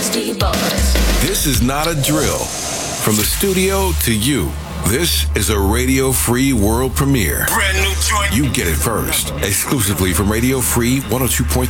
Nasty Boys. This is not a drill. From the studio to you, this is a Radio Free world premiere. Brand new joint. You get it first, exclusively from Radio Free 102.3